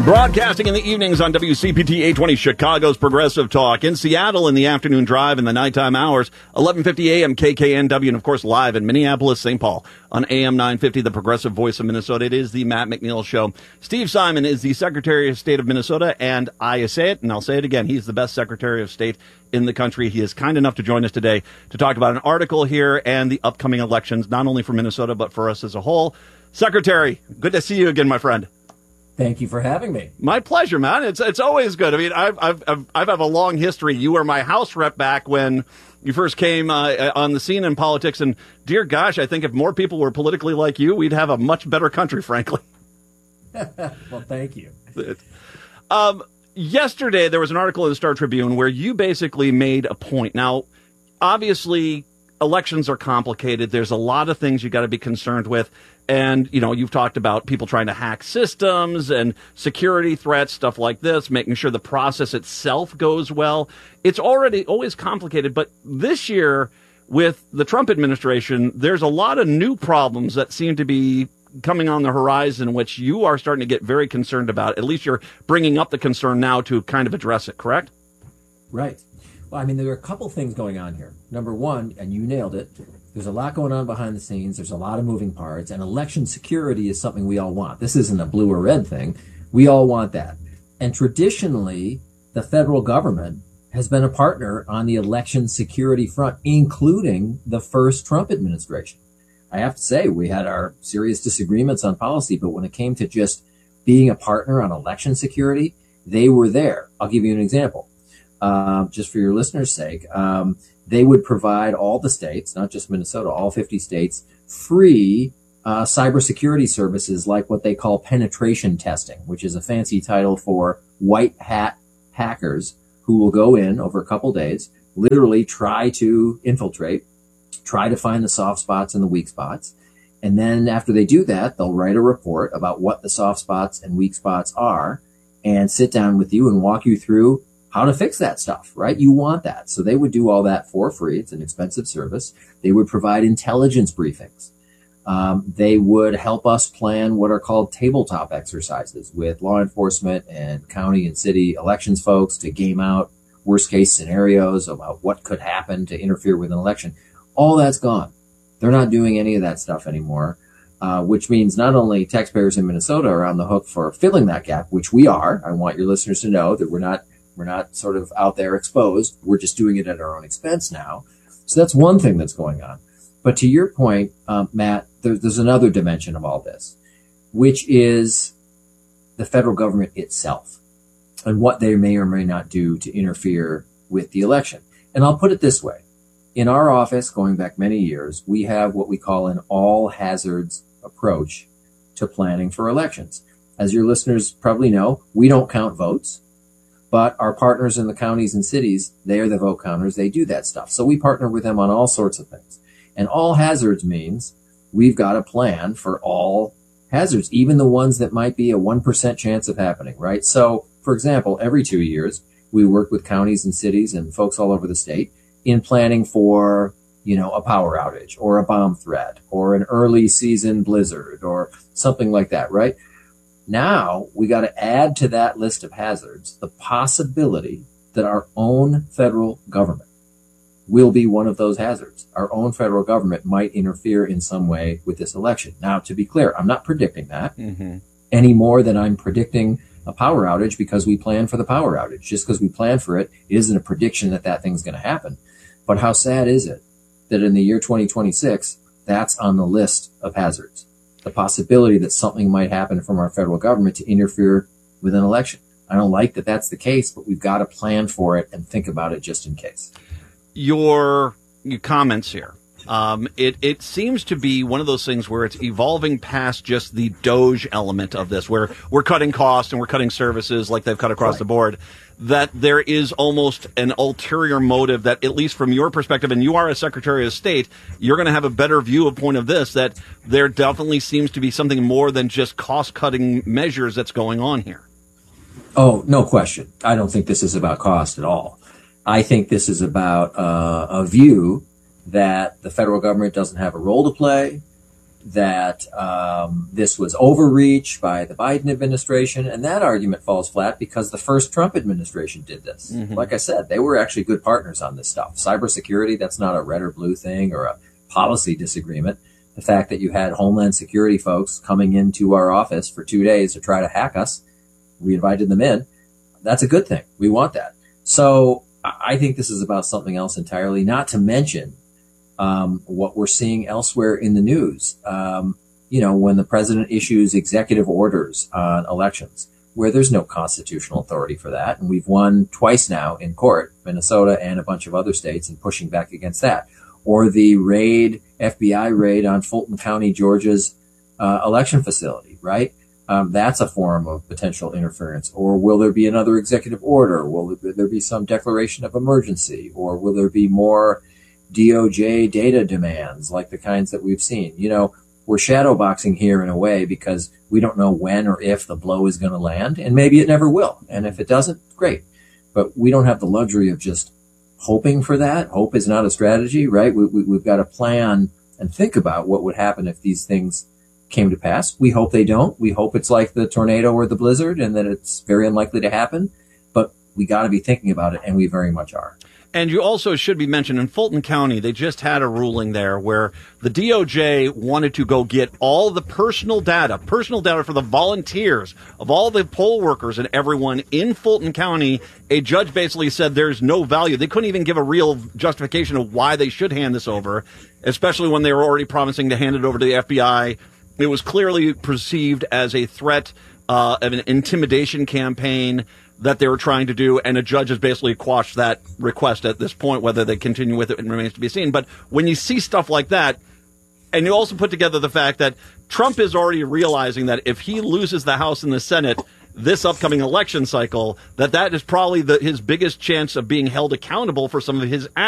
Broadcasting in the evenings on WCPT 820, Chicago's Progressive Talk. In Seattle in the afternoon drive and the nighttime hours, 1150 AM KKNW, and of course live in Minneapolis, St. Paul on AM 950, the Progressive Voice of Minnesota. It is the Matt McNeil Show. Steve Simon is the Secretary of State of Minnesota, and I say it, and I'll say it again, he's the best Secretary of State in the country. He is kind enough to join us today to talk about an article here and the upcoming elections, not only for Minnesota, but for us as a whole. Secretary, good to see you again, my friend. Thank you for having me. My pleasure, man. It's always good. I mean, I've have a long history. You were my House rep back when you first came on the scene in politics, and dear gosh, I think if more people were politically like you, we'd have a much better country, frankly. Well, thank you. Yesterday, there was an article in the Star Tribune where you basically made a point. Now, obviously, elections are complicated. There's a lot of things you got to be concerned with. And, you know, you've talked about people trying to hack systems and security threats, stuff like this, making sure the process itself goes well. It's always complicated. But this year, with the Trump administration, there's a lot of new problems that seem to be coming on the horizon, which you are starting to get very concerned about. At least you're bringing up the concern now to kind of address it, correct? Right. Well, I mean, there are a couple things going on here. Number one, and you nailed it, there's a lot going on behind the scenes. There's a lot of moving parts, and election security is something we all want. This isn't a blue or red thing. We all want that. And traditionally, the federal government has been a partner on the election security front, including the first Trump administration. I have to say, we had our serious disagreements on policy, but when it came to just being a partner on election security, they were there. I'll give you an example. Just for your listeners' sake, they would provide all the states, not just Minnesota, all 50 states, free cybersecurity services like what they call penetration testing, which is a fancy title for white hat hackers who will go in over a couple days, literally try to infiltrate, try to find the soft spots and the weak spots. And then after they do that, they'll write a report about what the soft spots and weak spots are and sit down with you and walk you through how to fix that stuff, right? You want that. So they would do all that for free. It's an expensive service. They would provide intelligence briefings. They would help us plan what are called tabletop exercises with law enforcement and county and city elections folks to game out worst case scenarios about what could happen to interfere with an election. All that's gone. They're not doing any of that stuff anymore, which means not only taxpayers in Minnesota are on the hook for filling that gap, which we are. I want your listeners to know that we're not sort of out there exposed. We're just doing it at our own expense now. So that's one thing that's going on. But to your point, Matt, there's another dimension of all this, which is the federal government itself and what they may or may not do to interfere with the election. And I'll put it this way. In our office, going back many years, we have what we call an all hazards approach to planning for elections. As your listeners probably know, we don't count votes. But our partners in the counties and cities, they are the vote counters. They do that stuff. So we partner with them on all sorts of things. And all hazards means we've got a plan for all hazards, even the ones that might be a 1% chance of happening, right? So, for example, every 2 years, we work with counties and cities and folks all over the state in planning for, a power outage or a bomb threat or an early season blizzard or something like that, right? Now we got to add to that list of hazards the possibility that our own federal government will be one of those hazards. Our own federal government might interfere in some way with this election. Now, to be clear, I'm not predicting that any more than I'm predicting a power outage because we plan for the power outage. Just because we plan for it isn't a prediction that that thing's going to happen. But how sad is it that in the year 2026, that's on the list of hazards? The possibility that something might happen from our federal government to interfere with an election. I don't like that that's the case, but we've got to plan for it and think about it just in case. Your comments here. It seems to be one of those things where it's evolving past just the Doge element of this, where we're cutting costs and we're cutting services like they've cut across the board, that there is almost an ulterior motive that, at least from your perspective, and you are a Secretary of State, you're going to have a better view of point of this, that there definitely seems to be something more than just cost-cutting measures that's going on here. Oh, no question. I don't think this is about cost at all. I think this is about a view that the federal government doesn't have a role to play, that this was overreach by the Biden administration, and that argument falls flat because the first Trump administration did this. Like I said, they were actually good partners on this stuff. Cybersecurity, that's not a red or blue thing or a policy disagreement. The fact that you had Homeland Security folks coming into our office for 2 days to try to hack us, we invited them in. That's a good thing. We want that. So I think this is about something else entirely, not to mention what we're seeing elsewhere in the news. When the president issues executive orders on elections, where there's no constitutional authority for that. And we've won twice now in court, Minnesota and a bunch of other states, in pushing back against that. Or the FBI raid on Fulton County, Georgia's election facility, right? That's a form of potential interference. Or will there be another executive order? Will there be some declaration of emergency? Or will there be more DOJ data demands like the kinds that we've seen? We're shadowboxing here in a way because we don't know when or if the blow is going to land, and maybe it never will. And if it doesn't, great. But we don't have the luxury of just hoping for that. Hope is not a strategy, right? We've got to plan and think about what would happen if these things came to pass. We hope they don't. We hope it's like the tornado or the blizzard and that it's very unlikely to happen. But we got to be thinking about it, and we very much are. And you also should be mentioned in Fulton County, they just had a ruling there where the DOJ wanted to go get all the personal data for the volunteers of all the poll workers and everyone in Fulton County. A judge basically said there's no value. They couldn't even give a real justification of why they should hand this over, especially when they were already promising to hand it over to the FBI. It was clearly perceived as a threat of an intimidation campaign that they were trying to do, and a judge has basically quashed that request at this point. Whether they continue with it remains to be seen. But when you see stuff like that, and you also put together the fact that Trump is already realizing that if he loses the House and the Senate this upcoming election cycle, that is probably his biggest chance of being held accountable for some of his actions.